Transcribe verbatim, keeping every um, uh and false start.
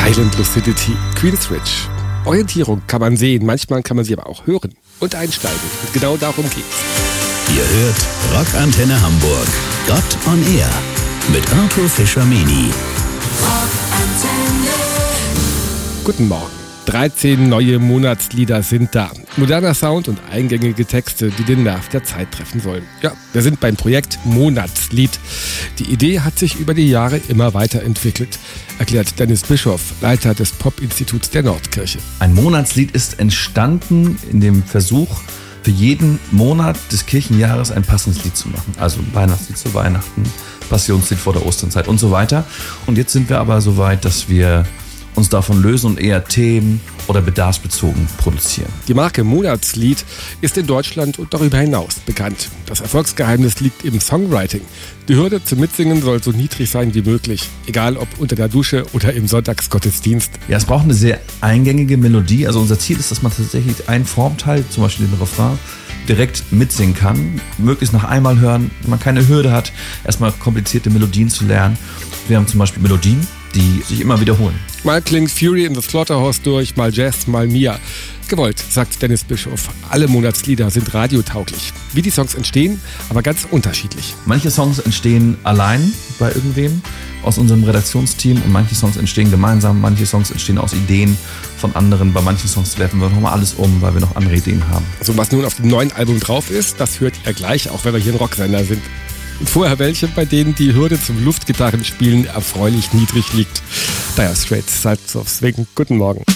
Silent Lucidity, Queensrÿche. Orientierung kann man sehen, manchmal kann man sie aber auch hören und einsteigen. Und genau darum geht's. Ihr hört Rockantenne Hamburg, Gott on Air mit Arthur Fischer-Meni. Guten Morgen. dreizehn neue Monatslieder sind da. Moderner Sound und eingängige Texte, die den Nerv der Zeit treffen sollen. Ja, wir sind beim Projekt Monatslied. Die Idee hat sich über die Jahre immer weiterentwickelt, erklärt Dennis Bischoff, Leiter des Pop-Instituts der Nordkirche. Ein Monatslied ist entstanden in dem Versuch, für jeden Monat des Kirchenjahres ein passendes Lied zu machen. Also ein Weihnachtslied zu Weihnachten, Passionslied vor der Osternzeit und so weiter. Und jetzt sind wir aber so weit, dass wir uns davon lösen und eher themen- oder bedarfsbezogen produzieren. Die Marke Monatslied ist in Deutschland und darüber hinaus bekannt. Das Erfolgsgeheimnis liegt im Songwriting. Die Hürde zum Mitsingen soll so niedrig sein wie möglich, egal ob unter der Dusche oder im Sonntagsgottesdienst. Ja, es braucht eine sehr eingängige Melodie. Also unser Ziel ist, dass man tatsächlich einen Formteil, zum Beispiel den Refrain, direkt mitsingen kann. Möglichst nach einmal hören, wenn man keine Hürde hat, erstmal komplizierte Melodien zu lernen. Wir haben zum Beispiel Melodien, die sich immer wiederholen. Mal klingt Fury in the Slaughterhouse durch, mal Jazz, mal Mia. Gewollt, sagt Dennis Bischoff. Alle Monatslieder sind radiotauglich. Wie die Songs entstehen, aber ganz unterschiedlich. Manche Songs entstehen allein bei irgendwem aus unserem Redaktionsteam und manche Songs entstehen gemeinsam, manche Songs entstehen aus Ideen von anderen. Bei manchen Songs werfen wir nochmal alles um, weil wir noch andere Ideen haben. Also was nun auf dem neuen Album drauf ist, das hört ihr gleich, auch wenn wir hier ein Rocksender sind. Vorher welche, bei denen die Hürde zum Luftgitarrenspielen erfreulich niedrig liegt. Dire Straits, Salz of Swing. Guten Morgen.